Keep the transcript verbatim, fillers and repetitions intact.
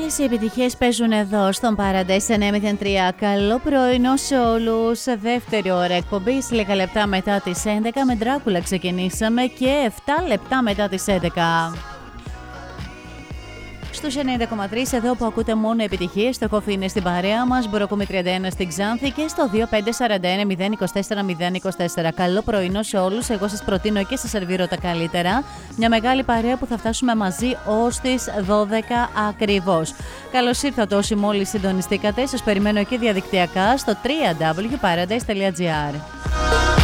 Όλες οι επιτυχίες παίζουν εδώ στον Paradise εννιά μηδέν τρία. Καλό πρωινό σε όλους. Δεύτερη ώρα εκπομπής, λίγα λεπτά μετά τις έντεκα. Με Ντράκουλα ξεκινήσαμε και επτά λεπτά μετά τις έντεκα. Στους ενενήντα κόμμα τρία εδώ που ακούτε μόνο επιτυχίες, το κόφι είναι στην παρέα μας, Μπρόκομη τριάντα ένα στην Ξάνθη και στο δύο πέντε τέσσερα ένα μηδέν δύο τέσσερα μηδέν δύο τέσσερα. Καλό πρωινό σε όλους, εγώ σας προτείνω και σας σερβίρω τα καλύτερα. Μια μεγάλη παρέα που θα φτάσουμε μαζί ως τις δώδεκα ακριβώς. Καλώς ήρθατε όσοι μόλις συντονιστήκατε, σας περιμένω και διαδικτυακά στο double-u double-u double-u τελεία paradise τελεία gr.